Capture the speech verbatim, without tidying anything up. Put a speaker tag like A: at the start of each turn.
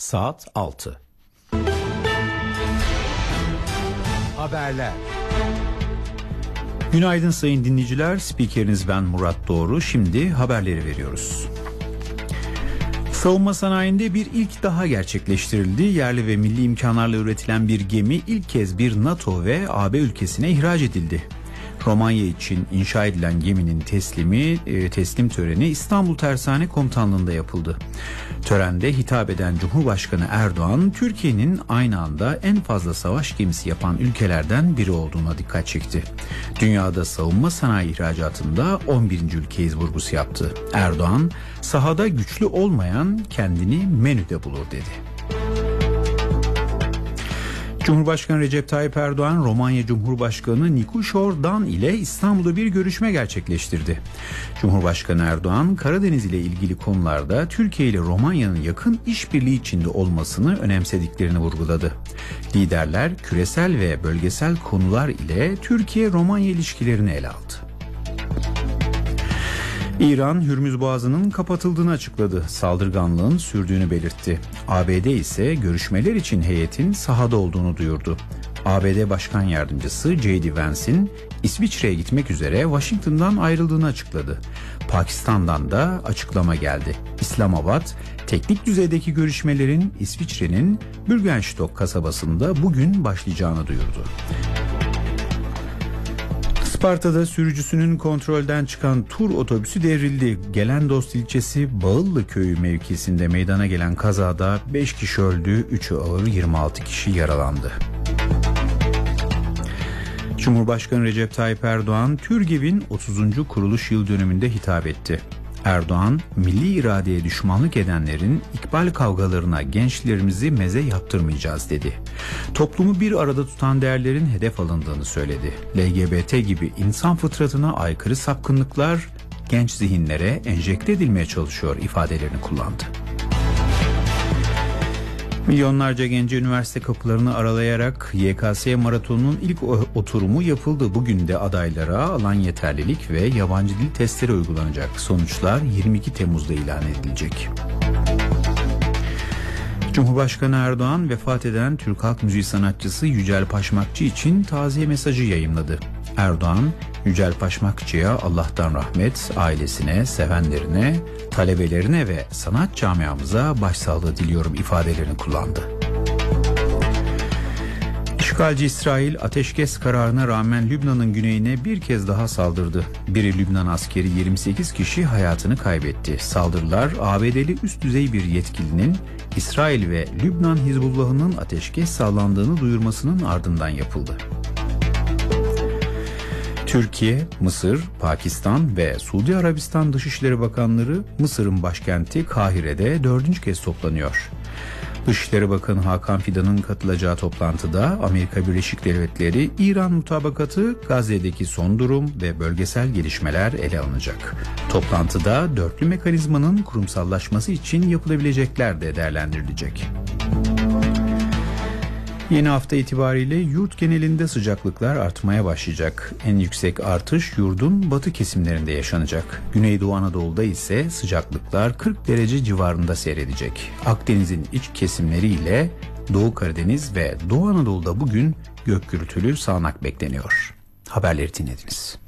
A: saat altı. Haberler. Günaydın sayın dinleyiciler. Spikeriniz ben Murat Doğru. Şimdi haberleri veriyoruz. Savunma sanayinde bir ilk daha gerçekleştirildi. Yerli ve milli imkanlarla üretilen bir gemi ilk kez bir NATO ve A B ülkesine ihraç edildi. Romanya için inşa edilen geminin teslimi, teslim töreni İstanbul Tersane Komutanlığı'nda yapıldı. Törende hitap eden Cumhurbaşkanı Erdoğan, Türkiye'nin aynı anda en fazla savaş gemisi yapan ülkelerden biri olduğuna dikkat çekti. Dünyada savunma sanayi ihracatında on birinci ülkeyiz vurgusu yaptı. Erdoğan, sahada güçlü olmayan kendini menüde bulur dedi. Cumhurbaşkanı Recep Tayyip Erdoğan, Romanya Cumhurbaşkanı Nikola Ordan ile İstanbul'da bir görüşme gerçekleştirdi. Cumhurbaşkanı Erdoğan, Karadeniz ile ilgili konularda Türkiye ile Romanya'nın yakın işbirliği içinde olmasını önemsediklerini vurguladı. Liderler küresel ve bölgesel konular ile Türkiye-Romanya ilişkilerini ele aldı. İran, Hürmüz Boğazı'nın kapatıldığını açıkladı. Saldırganlığın sürdüğünü belirtti. A B D ise görüşmeler için heyetin sahada olduğunu duyurdu. A B D Başkan Yardımcısı J D Vance'in İsviçre'ye gitmek üzere Washington'dan ayrıldığını açıkladı. Pakistan'dan da açıklama geldi. İslamabad, teknik düzeydeki görüşmelerin İsviçre'nin Bürgenstock kasabasında bugün başlayacağını duyurdu. Isparta'da sürücüsünün kontrolden çıkan tur otobüsü devrildi. Gelendost ilçesi Bağıllı köyü mevkisinde meydana gelen kazada beş kişi öldü, üçü ağır, yirmi altı kişi yaralandı. Cumhurbaşkanı Recep Tayyip Erdoğan, TÜRGEV'in otuzuncu kuruluş yıl dönümünde hitap etti. Erdoğan, milli iradeye düşmanlık edenlerin ikbal kavgalarına gençlerimizi meze yaptırmayacağız dedi. Toplumu bir arada tutan değerlerin hedef alındığını söyledi. L G B T gibi insan fıtratına aykırı sapkınlıklar genç zihinlere enjekte edilmeye çalışıyor ifadelerini kullandı. Milyonlarca gence üniversite kapılarını aralayarak Y K S maratonunun ilk oturumu yapıldı. Bugün de adaylara alan yeterlilik ve yabancı dil testleri uygulanacak. Sonuçlar yirmi iki Temmuz'da ilan edilecek. Cumhurbaşkanı Erdoğan, vefat eden Türk halk müziği sanatçısı Yücel Paşmakçı için taziye mesajı yayımladı. Erdoğan, Yücel Paşmakçı'ya Allah'tan rahmet, ailesine, sevenlerine, talebelerine ve sanat camiamıza başsağlığı diliyorum ifadelerini kullandı. İşgalci İsrail, ateşkes kararına rağmen Lübnan'ın güneyine bir kez daha saldırdı. Biri Lübnan askeri, yirmi sekiz kişi hayatını kaybetti. Saldırılar A B D'li üst düzey bir yetkilinin İsrail ve Lübnan Hizbullah'ının ateşkes sağlandığını duyurmasının ardından yapıldı. Türkiye, Mısır, Pakistan ve Suudi Arabistan Dışişleri Bakanları Mısır'ın başkenti Kahire'de dördüncü kez toplanıyor. Dışişleri Bakanı Hakan Fidan'ın katılacağı toplantıda Amerika Birleşik Devletleri, İran mutabakatı, Gazze'deki son durum ve bölgesel gelişmeler ele alınacak. Toplantıda dörtlü mekanizmanın kurumsallaşması için yapılabilecekler de değerlendirilecek. Yeni hafta itibariyle yurt genelinde sıcaklıklar artmaya başlayacak. En yüksek artış yurdun batı kesimlerinde yaşanacak. Güneydoğu Anadolu'da ise sıcaklıklar kırk derece civarında seyredecek. Akdeniz'in iç kesimleriyle Doğu Karadeniz ve Doğu Anadolu'da bugün gök gürültülü sağanak bekleniyor. Haberleri dinlediniz.